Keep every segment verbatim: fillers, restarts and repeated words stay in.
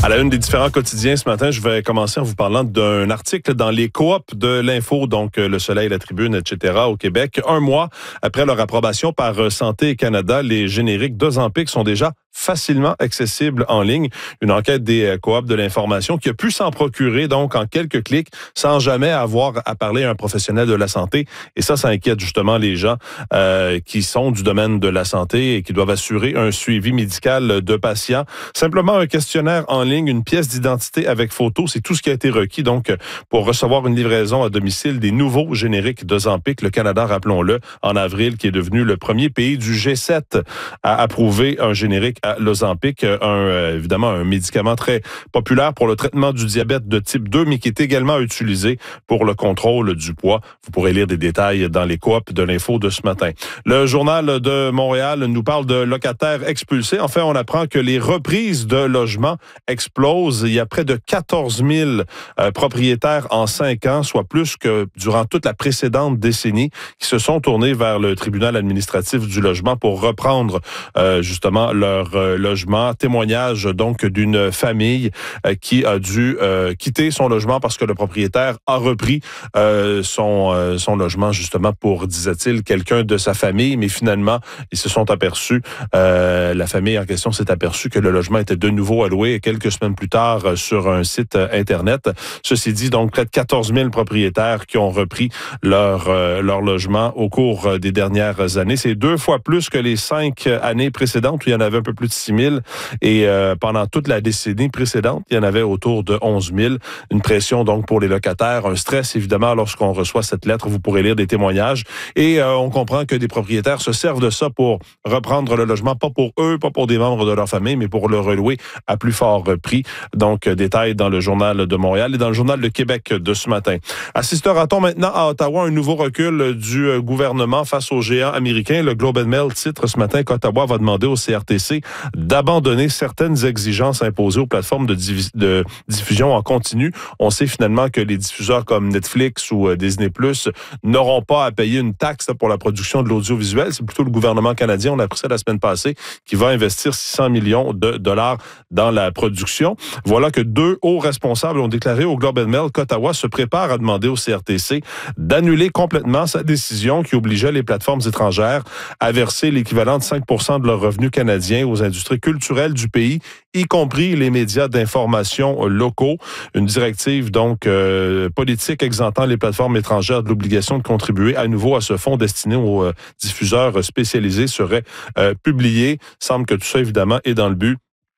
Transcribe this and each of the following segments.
À la une des différents quotidiens ce matin, je vais commencer en vous parlant d'un article dans les coops de l'Info, donc Le Soleil, La Tribune, et cetera au Québec. Un mois après leur approbation par Santé Canada, les génériques d'Ozempic sont déjà facilement accessibles en ligne. Une enquête des coops de l'information qui a pu s'en procurer donc en quelques clics sans jamais avoir à parler à un professionnel de la santé. Et ça, ça inquiète justement les gens euh, qui sont du domaine de la santé et qui doivent assurer un suivi médical de patients. Simplement un questionnaire en ligne, une pièce d'identité avec photo, c'est tout ce qui a été requis donc pour recevoir une livraison à domicile des nouveaux génériques d'Ozempic. Le Canada, rappelons-le, en avril, qui est devenu le premier pays du G sept à approuver un générique à l'Ozempic, un, euh, évidemment un médicament très populaire pour le traitement du diabète de type deux, mais qui est également utilisé pour le contrôle du poids. Vous pourrez lire des détails dans les coops de l'Info de ce matin. Le Journal de Montréal nous parle de locataires expulsés. Enfin, on apprend que les reprises de logements explosent. Il y a près de quatorze mille euh, propriétaires en cinq ans, soit plus que durant toute la précédente décennie, qui se sont tournés vers le tribunal administratif du logement pour reprendre euh, justement leur euh, logement. Témoignage donc d'une famille euh, qui a dû euh, quitter son logement parce que le propriétaire a repris euh, son, euh, son logement justement pour, disait-il, quelqu'un de sa famille. Mais finalement, ils se sont aperçus, euh, la famille en question s'est aperçue que le logement était de nouveau alloué quelques semaines plus tard euh, sur un site euh, Internet. Ceci dit, donc près de quatorze mille propriétaires qui ont repris leur, euh, leur logement au cours euh, des dernières années. C'est deux fois plus que les cinq années précédentes où il y en avait un peu plus de six mille. Et euh, pendant toute la décennie précédente, il y en avait autour de onze mille. Une pression donc pour les locataires, un stress évidemment lorsqu'on reçoit cette lettre. Vous pourrez lire des témoignages. Et euh, on comprend que des propriétaires se servent de ça pour reprendre le logement, pas pour eux, pas pour des membres de leur famille, mais pour le relouer à plus fort prix. Donc, détail dans le Journal de Montréal et dans le Journal de Québec de ce matin. Assistera-t-on maintenant à Ottawa un nouveau recul du gouvernement face aux géants américains? Le Globe and Mail titre ce matin qu'Ottawa va demander au C R T C d'abandonner certaines exigences imposées aux plateformes de, div- de diffusion en continu. On sait finalement que les diffuseurs comme Netflix ou Disney Plus n'auront pas à payer une taxe pour la production de l'audiovisuel. C'est plutôt le gouvernement canadien, on a appris ça la semaine passée, qui va investir six cents millions de dollars dans la production. Voilà que deux hauts responsables ont déclaré au Globe and Mail qu'Ottawa se prépare à demander au C R T C d'annuler complètement sa décision qui obligeait les plateformes étrangères à verser l'équivalent de cinq pour cent de leurs revenus canadiens aux industries culturelles du pays, y compris les médias d'information locaux. Une directive donc euh, politique exemptant les plateformes étrangères de l'obligation de contribuer à nouveau à ce fonds destiné aux euh, diffuseurs spécialisés serait euh, publiée. Semble que tout ça évidemment est dans le but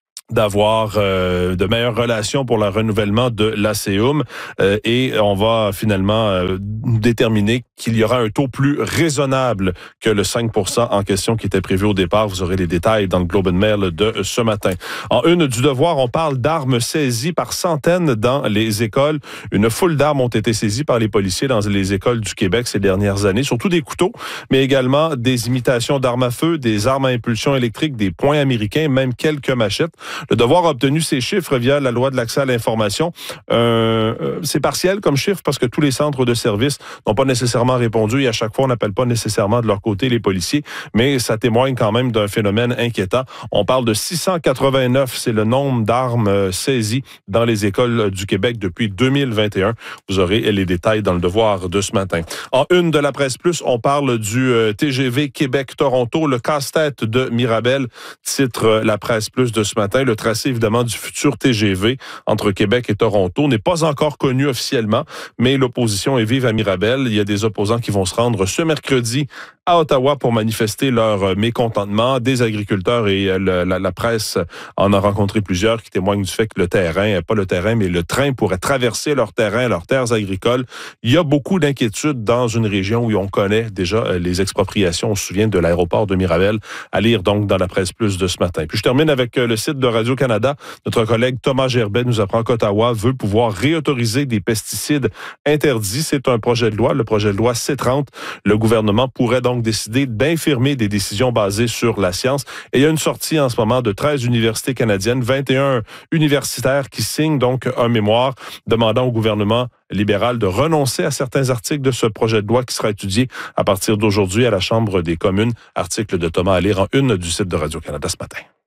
d'avoir euh, de meilleures relations pour le renouvellement de l'A C U M euh, et on va finalement euh, déterminer qu'il y aura un taux plus raisonnable que le cinq pour cent en question qui était prévu au départ. Vous aurez les détails dans le Globe and Mail de ce matin. En une du Devoir, on parle d'armes saisies par centaines dans les écoles. Une foule d'armes ont été saisies par les policiers dans les écoles du Québec ces dernières années, surtout des couteaux, mais également des imitations d'armes à feu, des armes à impulsion électrique, des poings américains, même quelques machettes. Le Devoir a obtenu ces chiffres via la loi de l'accès à l'information. Euh, c'est partiel comme chiffre parce que tous les centres de services n'ont pas nécessairement répondu et à chaque fois, on n'appelle pas nécessairement de leur côté les policiers, mais ça témoigne quand même d'un phénomène inquiétant. On parle de six cent quatre-vingt-neuf, c'est le nombre d'armes saisies dans les écoles du Québec depuis deux mille vingt et un. Vous aurez les détails dans le Devoir de ce matin. En une de la Presse Plus, on parle du T G V Québec-Toronto, le casse-tête de Mirabel, titre la Presse Plus de ce matin. Le tracé, évidemment, du futur T G V entre Québec et Toronto n'est pas encore connu officiellement, mais l'opposition est vive à Mirabel. Il y a des opposants qui vont se rendre ce mercredi à Ottawa pour manifester leur mécontentement. Des agriculteurs et le, la, la presse en a rencontré plusieurs qui témoignent du fait que le terrain, pas le terrain, mais le train pourrait traverser leur terrain, leurs terres agricoles. Il y a beaucoup d'inquiétudes dans une région où on connaît déjà les expropriations. On se souvient de l'aéroport de Mirabel. À lire donc dans la Presse Plus de ce matin. Puis je termine avec le site de Radio-Canada. Notre collègue Thomas Gerbet nous apprend qu'Ottawa veut pouvoir réautoriser des pesticides interdits. C'est un projet de loi, le projet de loi C trente. Le gouvernement pourrait donc décider d'infirmer des décisions basées sur la science. Et il y a une sortie en ce moment de treize universités canadiennes, vingt et un universitaires qui signent donc un mémoire demandant au gouvernement libéral de renoncer à certains articles de ce projet de loi qui sera étudié à partir d'aujourd'hui à la Chambre des communes. Article de Thomas à lire en une du site de Radio-Canada ce matin.